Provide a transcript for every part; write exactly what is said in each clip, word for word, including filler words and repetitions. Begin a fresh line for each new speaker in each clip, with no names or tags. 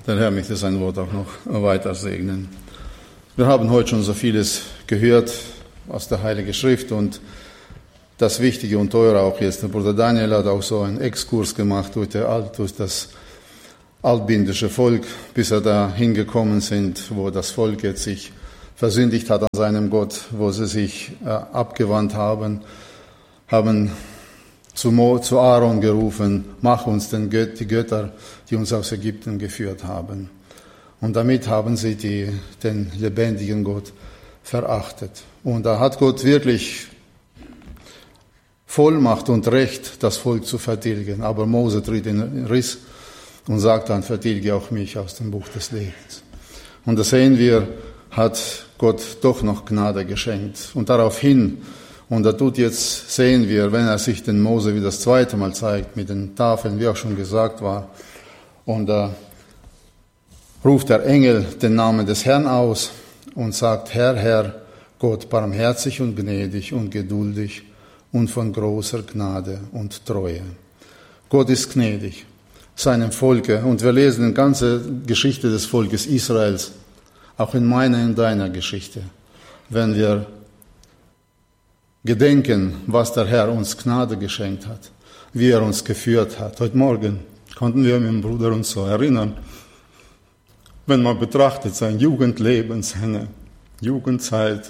Der Herr möchte sein Wort auch noch weiter segnen. Wir haben heute schon so vieles gehört aus der Heiligen Schrift und das Wichtige und Teure auch jetzt. Der Bruder Daniel hat auch so einen Exkurs gemacht durch, der Alt, durch das altbindische Volk, bis er da hingekommen sind, wo das Volk jetzt sich versündigt hat an seinem Gott, wo sie sich äh, abgewandt haben, haben zu, Mo, zu Aaron gerufen, mach uns den Gött, die Götter, die uns aus Ägypten geführt haben. Und damit haben sie die, den lebendigen Gott verachtet. Und da hat Gott wirklich Vollmacht und Recht, das Volk zu vertilgen. Aber Mose tritt in den Riss und sagt dann, vertilge auch mich aus dem Buch des Lebens. Und da sehen wir, hat Gott doch noch Gnade geschenkt. Und daraufhin, und da tut jetzt, sehen wir, wenn er sich den Mose wie das zweite Mal zeigt, mit den Tafeln, wie auch schon gesagt war, und da ruft der Engel den Namen des Herrn aus und sagt, Herr, Herr, Gott, barmherzig und gnädig und geduldig und von großer Gnade und Treue. Gott ist gnädig seinem Volke, und wir lesen die ganze Geschichte des Volkes Israels, auch in meiner, in deiner Geschichte, wenn wir gedenken, was der Herr uns Gnade geschenkt hat, wie er uns geführt hat. Heute Morgen konnten wir mit dem Bruder uns so erinnern, wenn man betrachtet sein Jugendleben, seine Jugendzeit,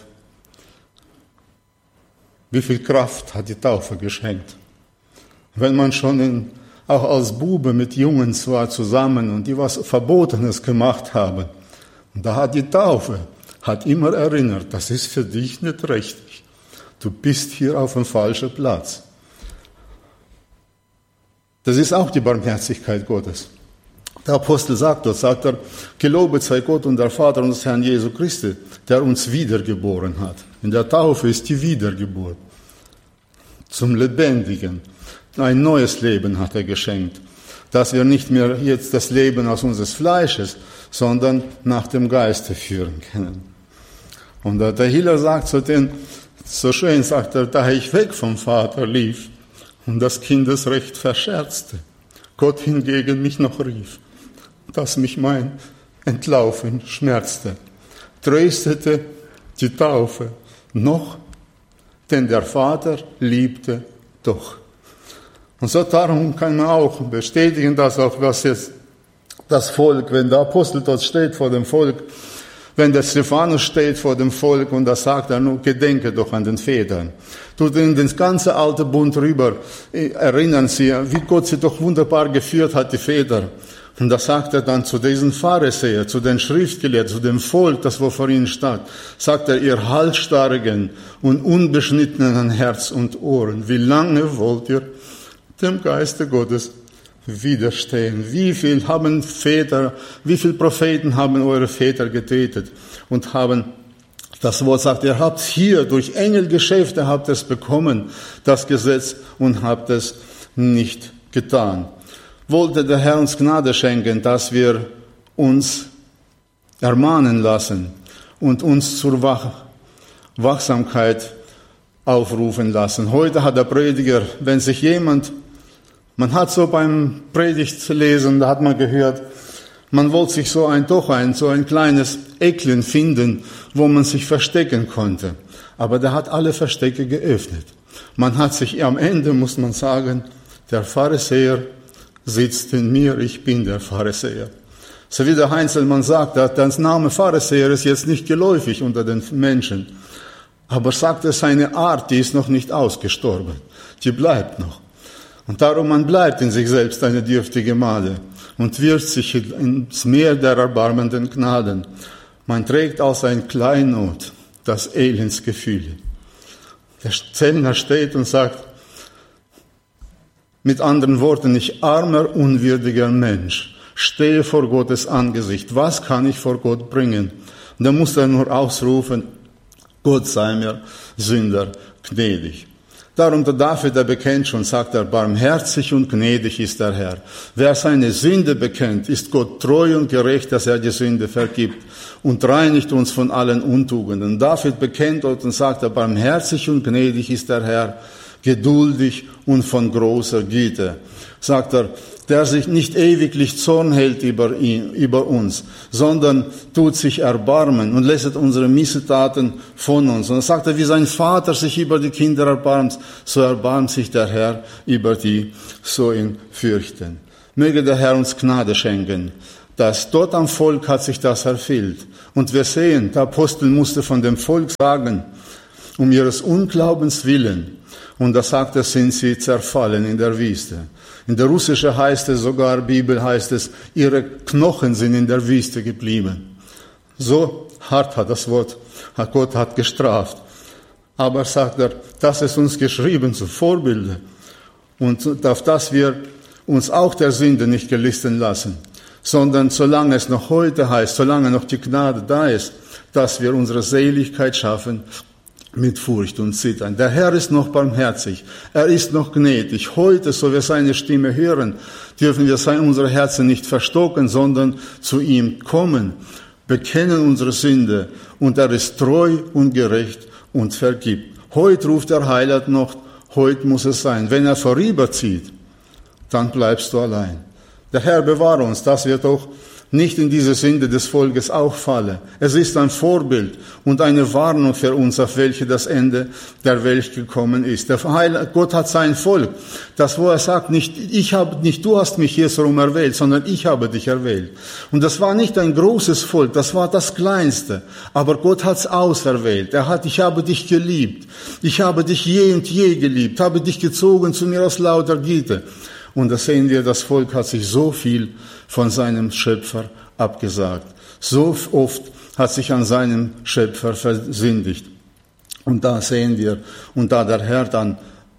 wie viel Kraft hat die Taufe geschenkt. Wenn man schon in, auch als Bube mit Jungs war zusammen und die was Verbotenes gemacht haben, und da hat die Taufe hat immer erinnert, das ist für dich nicht richtig. Du bist hier auf dem falschen Platz. Das ist auch die Barmherzigkeit Gottes. Der Apostel sagt dort, sagt er, gelobet sei Gott und der Vater unseres Herrn Jesu Christi, der uns wiedergeboren hat. In der Taufe ist die Wiedergeburt zum Lebendigen. Ein neues Leben hat er geschenkt, dass wir nicht mehr jetzt das Leben aus unseres Fleisches, sondern nach dem Geiste führen können. Und der Hiller sagt zu den, so schön sagt er, da ich weg vom Vater lief und das Kindesrecht verscherzte, Gott hingegen mich noch rief, dass mich mein Entlaufen schmerzte, tröstete die Taufe noch, denn der Vater liebte doch. Und so darum kann man auch bestätigen, dass auch was jetzt das Volk, wenn der Apostel dort steht vor dem Volk, wenn der Stephanus steht vor dem Volk und da sagt er nur, gedenke doch an den Vätern. Tut in den ganzen alten Bund rüber, erinnern Sie, wie Gott sie doch wunderbar geführt hat, die Väter. Und da sagt er dann zu diesen Pharisäern, zu den Schriftgelehrten, zu dem Volk, das wo vor ihnen stand, sagt er, ihr halsstarrigen und unbeschnittenen Herz und Ohren, wie lange wollt ihr dem Geiste Gottes widerstehen? Wie viel haben Väter, wie viele Propheten haben eure Väter getötet und haben, das Wort sagt, ihr habt hier durch Engelgeschäfte habt es bekommen, das Gesetz, und habt es nicht getan. Wollte der Herr uns Gnade schenken, dass wir uns ermahnen lassen und uns zur Wach- Wachsamkeit aufrufen lassen. Heute hat der Prediger, wenn sich jemand, man hat so beim Predigtlesen, da hat man gehört, man wollte sich so ein, doch ein, so ein kleines Ecklen finden, wo man sich verstecken konnte. Aber der hat alle Verstecke geöffnet. Man hat sich, am Ende muss man sagen, der Pharisäer sitzt in mir, ich bin der Pharisäer. So wie der Heinzelmann sagt, der Name Pharisäer ist jetzt nicht geläufig unter den Menschen. Aber sagt er, seine Art, die ist noch nicht ausgestorben. Die bleibt noch. Und darum, man bleibt in sich selbst eine dürftige Made und wirft sich ins Meer der erbarmenden Gnaden. Man trägt als ein Kleinod das Elendsgefühl. Der Zellner steht und sagt, mit anderen Worten, ich armer, unwürdiger Mensch, stehe vor Gottes Angesicht. Was kann ich vor Gott bringen? Und da muss er nur ausrufen, Gott sei mir Sünder gnädig. Darum der David, der bekennt schon, sagt er, barmherzig und gnädig ist der Herr. Wer seine Sünde bekennt, ist Gott treu und gerecht, dass er die Sünde vergibt und reinigt uns von allen Untugenden. David bekennt dort und sagt er, barmherzig und gnädig ist der Herr. geduldig und von großer Güte. Sagt er, der sich nicht ewiglich Zorn hält über ihn, über uns, sondern tut sich erbarmen und lässt unsere Missetaten von uns. Und dann sagt er, wie sein Vater sich über die Kinder erbarmt, so erbarmt sich der Herr über die, so ihn fürchten. Möge der Herr uns Gnade schenken, dass dort am Volk hat sich das erfüllt. Und wir sehen, der Apostel musste von dem Volk sagen, um ihres Unglaubens willen. Und da sagt er, sind sie zerfallen in der Wüste. In der Russische heißt es sogar, Bibel heißt es, ihre Knochen sind in der Wüste geblieben. So hart hat das Wort, Gott hat gestraft. Aber sagt er, das ist uns geschrieben zu Vorbilder. Und auf das wir uns auch der Sünde nicht gelisten lassen, sondern solange es noch heute heißt, solange noch die Gnade da ist, dass wir unsere Seligkeit schaffen, mit Furcht und Zittern. Der Herr ist noch barmherzig, er ist noch gnädig. Heute, so wir seine Stimme hören, dürfen wir sein, unsere Herzen nicht verstocken, sondern zu ihm kommen, bekennen unsere Sünde und er ist treu und gerecht und vergibt. Heute ruft der Heiland noch, heute muss es sein. Wenn er vorüberzieht, dann bleibst du allein. Der Herr bewahre uns, dass wir doch nicht in diese Sünde des Volkes auch fallen. Es ist ein Vorbild und eine Warnung für uns, auf welche das Ende der Welt gekommen ist. Der Heiland, Gott hat sein Volk, das wo er sagt, nicht ich habe, nicht du hast mich jetzt herum erwählt, sondern ich habe dich erwählt. Und das war nicht ein großes Volk, das war das Kleinste, aber Gott hat's auserwählt. Er hat, ich habe dich geliebt, ich habe dich je und je geliebt, habe dich gezogen zu mir aus lauter Güte. Und da sehen wir, das Volk hat sich so viel von seinem Schöpfer abgesagt. So oft hat sich an seinem Schöpfer versündigt. Und da sehen wir, und da der Herr dann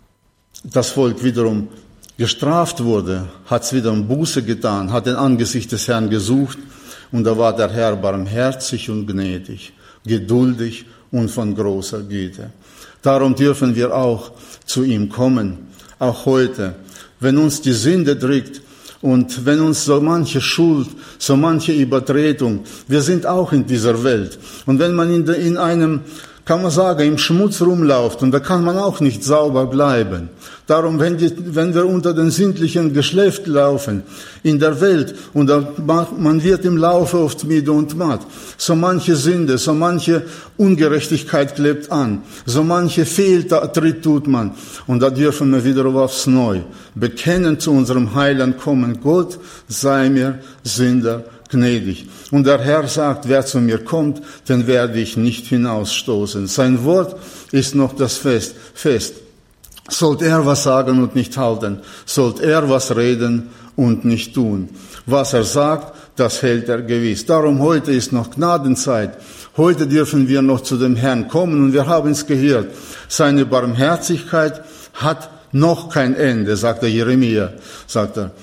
das Volk wiederum gestraft wurde, hat es wiederum Buße getan, hat den Angesicht des Herrn gesucht. Und da war der Herr barmherzig und gnädig, geduldig und von großer Güte. Darum dürfen wir auch zu ihm kommen, auch heute. Wenn uns die Sünde drückt und wenn uns so manche Schuld, so manche Übertretung, wir sind auch in dieser Welt. Und wenn man in, de, in einem, kann man sagen, im Schmutz rumläuft, und da kann man auch nicht sauber bleiben. Darum, wenn, die, wenn wir unter den sündlichen Geschlecht laufen, in der Welt, und da, man wird im Laufe oft müde und matt, so manche Sünde, so manche Ungerechtigkeit klebt an, so manche Fehltritt tut man, und da dürfen wir wieder aufs Neue bekennen, zu unserem Heiland kommen, Gott sei mir Sünder gnädig. Und der Herr sagt, wer zu mir kommt, den werde ich nicht hinausstoßen. Sein Wort ist noch das Fest. Fest. Sollte er was sagen und nicht halten, sollte er was reden und nicht tun. Was er sagt, das hält er gewiss. Darum heute ist noch Gnadenzeit. Heute dürfen wir noch zu dem Herrn kommen und wir haben es gehört. Seine Barmherzigkeit hat noch kein Ende, sagt der Jeremia, sagt er.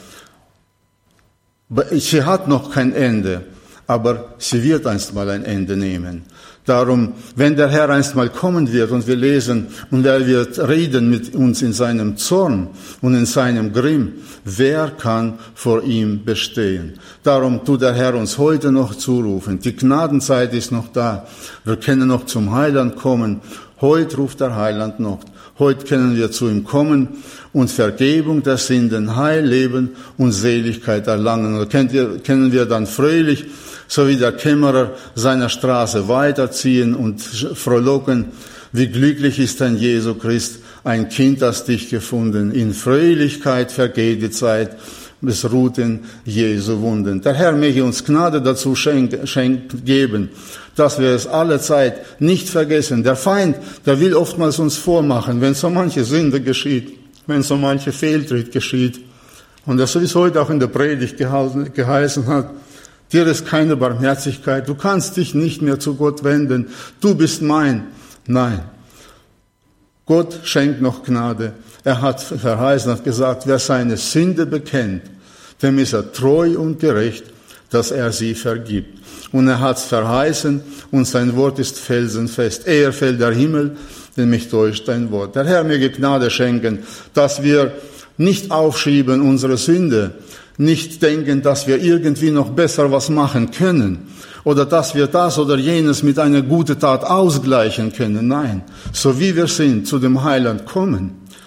Sie hat noch kein Ende, aber sie wird einst mal ein Ende nehmen. Darum, wenn der Herr einst mal kommen wird und wir lesen und er wird reden mit uns in seinem Zorn und in seinem Grimm, wer kann vor ihm bestehen? Darum tut der Herr uns heute noch zurufen. Die Gnadenzeit ist noch da. Wir können noch zum Heiland kommen. Heute ruft der Heiland noch. Heute können wir zu ihm kommen und Vergebung der Sünden, Heil, Leben und Seligkeit erlangen. Und können wir dann fröhlich, so wie der Kämmerer, seiner Straße weiterziehen und frohlocken. Wie glücklich ist ein Jesu Christ, ein Kind, das dich gefunden. In Fröhlichkeit vergeht die Zeit, es ruht in Jesu Wunden. Der Herr möge uns Gnade dazu schenken, schenken, geben, dass wir es alle Zeit nicht vergessen. Der Feind, der will oftmals uns vormachen, wenn so manche Sünde geschieht, wenn so manche Fehltritt geschieht. Und das ist heute auch in der Predigt geheißen hat, dir ist keine Barmherzigkeit, du kannst dich nicht mehr zu Gott wenden, du bist mein. Nein, Gott schenkt noch Gnade. Er hat verheißen, hat gesagt, wer seine Sünde bekennt, dem ist er treu und gerecht, dass er sie vergibt. Und er hat es verheißen und sein Wort ist felsenfest. Eher fällt der Himmel, denn mich täuscht dein Wort. Der Herr möge Gnade schenken, dass wir nicht aufschieben unsere Sünde, nicht denken, dass wir irgendwie noch besser was machen können oder dass wir das oder jenes mit einer guten Tat ausgleichen können. Nein, so wie wir sind, zu dem Heiland kommen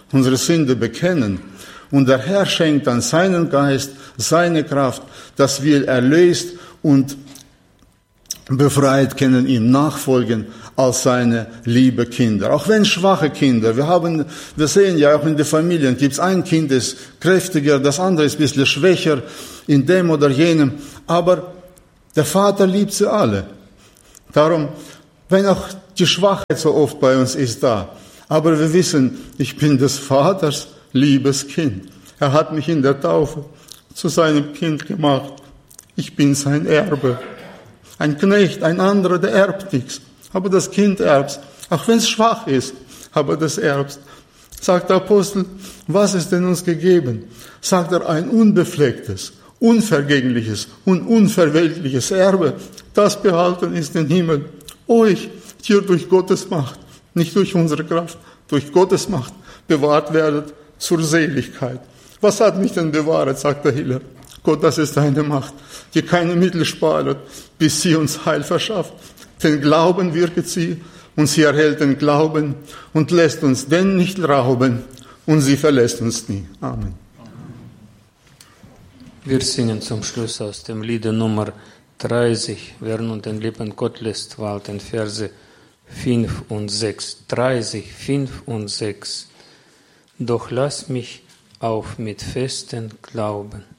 unsere Sünde bekennen. Und der Herr schenkt dann seinen Geist, seine Kraft, dass wir erlöst und befreit können ihm nachfolgen als seine liebe Kinder. Auch wenn schwache Kinder, wir haben, wir sehen ja auch in den Familien, gibt es ein Kind, das ist kräftiger, das andere ist ein bisschen schwächer in dem oder jenem, aber der Vater liebt sie alle. Darum, wenn auch die Schwachheit so oft bei uns ist da, aber wir wissen, ich bin des Vaters liebes Kind. Er hat mich in der Taufe zu seinem Kind gemacht. Ich bin sein Erbe. Ein Knecht, ein anderer, der erbt nichts. Aber das Kind erbst, auch wenn es schwach ist, aber das erbst. Sagt der Apostel, was ist denn uns gegeben? Sagt er, ein unbeflecktes, unvergängliches und unverweltliches Erbe, das behalten ist im Himmel. Euch, die ihr durch Gottes Macht, nicht durch unsere Kraft, durch Gottes Macht bewahrt werdet zur Seligkeit. Was hat mich denn bewahrt, sagt der Hiller. Gott, das ist deine Macht, die keine Mittel sparet, bis sie uns Heil verschafft. Den Glauben wirket sie, und sie erhält den Glauben und lässt uns denn nicht rauben, und sie verlässt uns nie. Amen.
Wir singen zum Schluss aus dem Lied Nummer dreißig, wer nun den lieben Gott lässt walten, Verse fünf und sechs. dreißig, fünf und sechs. Doch lass mich auf mit festen Glauben